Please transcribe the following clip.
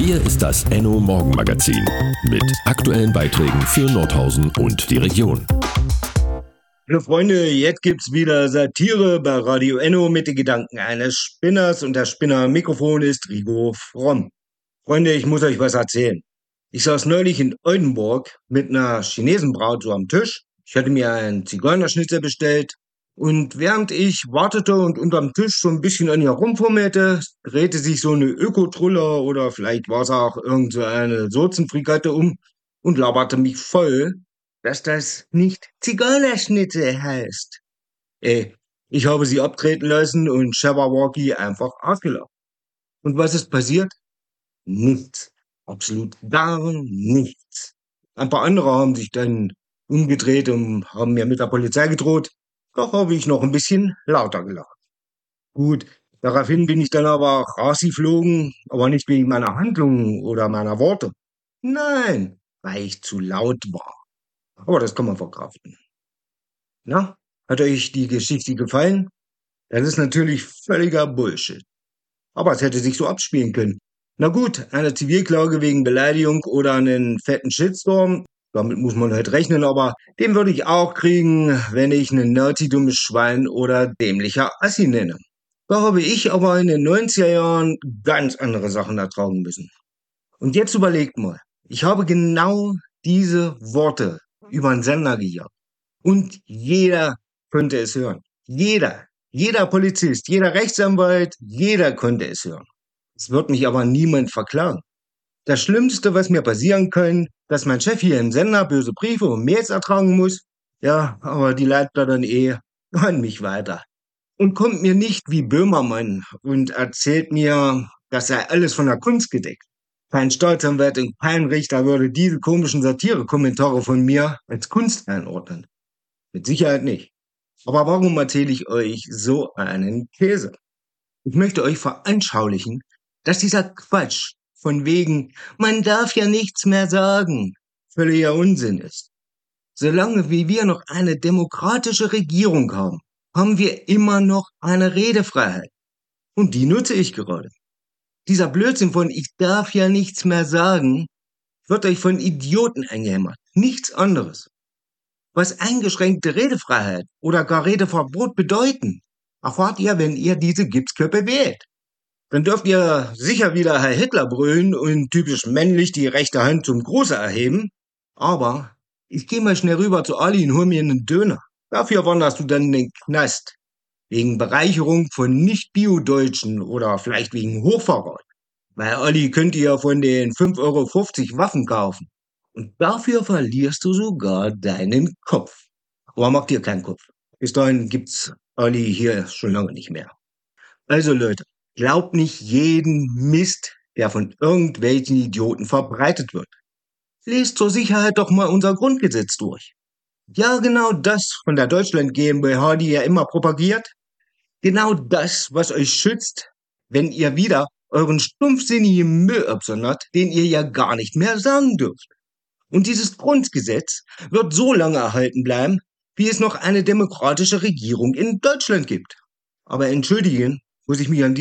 Hier ist das Enno Morgenmagazin mit aktuellen Beiträgen für Nordhausen und die Region. Hallo Freunde, jetzt gibt's wieder Satire bei Radio Enno mit den Gedanken eines Spinners und der Spinner am Mikrofon ist Rigo Fromm. Freunde, ich muss euch was erzählen. Ich saß neulich in Oldenburg mit einer Chinesenbraut so am Tisch. Ich hatte mir einen Zigeunerschnitzel bestellt und während ich wartete und unterm Tisch so ein bisschen an ihr rumfummelte, drehte sich so eine Ökotruller oder vielleicht war es auch irgend so eine Sozenfrikatte um und laberte mich voll, dass das nicht Zigeunerschnitzel heißt. Ich habe sie abtreten lassen und Jabberwocky einfach ausgelacht. Und was ist passiert? Nichts. Absolut gar nichts. Ein paar andere haben sich dann umgedreht und haben mir mit der Polizei gedroht. Doch habe ich noch ein bisschen lauter gelacht. Gut, daraufhin bin ich dann aber rausgeflogen, aber nicht wegen meiner Handlungen oder meiner Worte. Nein, weil ich zu laut war. Aber das kann man verkraften. Na, hat euch die Geschichte gefallen? Das ist natürlich völliger Bullshit. Aber es hätte sich so abspielen können. Na gut, eine Zivilklage wegen Beleidigung oder einen fetten Shitstorm, damit muss man halt rechnen, aber den würde ich auch kriegen, wenn ich einen nerdy-dummes Schwein oder dämlicher Assi nenne. Da habe ich aber in den 90er Jahren ganz andere Sachen ertragen müssen. Und jetzt überlegt mal, ich habe genau diese Worte über den Sender gejagt. Und jeder konnte es hören. Jeder Polizist, jeder Rechtsanwalt, jeder konnte es hören. Es wird mich aber niemand verklagen. Das Schlimmste, was mir passieren kann, dass mein Chef hier im Sender böse Briefe und Mails ertragen muss. Ja, aber die leitet er dann an mich weiter. Und kommt mir nicht wie Böhmermann und erzählt mir, das sei alles von der Kunst gedeckt. Kein Staatsanwalt und kein Richter würde diese komischen Satire-Kommentare von mir als Kunst einordnen. Mit Sicherheit nicht. Aber warum erzähle ich euch so einen Käse? Ich möchte euch veranschaulichen, dass dieser Quatsch von wegen, man darf ja nichts mehr sagen, völliger Unsinn ist. Solange wie wir noch eine demokratische Regierung haben, haben wir immer noch eine Redefreiheit. Und die nutze ich gerade. Dieser Blödsinn von ich darf ja nichts mehr sagen, wird euch von Idioten eingehämmert. Nichts anderes. Was eingeschränkte Redefreiheit oder gar Redeverbot bedeuten, erfahrt ihr, wenn ihr diese Gipsköppe wählt. Dann dürft ihr sicher wieder Herr Hitler brüllen und typisch männlich die rechte Hand zum Gruße erheben. Aber ich gehe mal schnell rüber zu Ali und hol mir einen Döner. Dafür wanderst du dann in den Knast. Wegen Bereicherung von Nicht-Bio-Deutschen oder vielleicht wegen Hochverrat. Weil Ali könnte ja von den 5,50 € Waffen kaufen. Und dafür verlierst du sogar deinen Kopf. Aber mach dir keinen Kopf. Bis dahin gibt's Ali hier schon lange nicht mehr. Also Leute, glaubt nicht jeden Mist, der von irgendwelchen Idioten verbreitet wird. Lest zur Sicherheit doch mal unser Grundgesetz durch. Ja, genau das von der Deutschland GmbH, die ihr immer propagiert. Genau das, was euch schützt, wenn ihr wieder euren stumpfsinnigen Müll absondert, den ihr ja gar nicht mehr sagen dürft. Und dieses Grundgesetz wird so lange erhalten bleiben, wie es noch eine demokratische Regierung in Deutschland gibt. Aber entschuldigen, muss ich mich an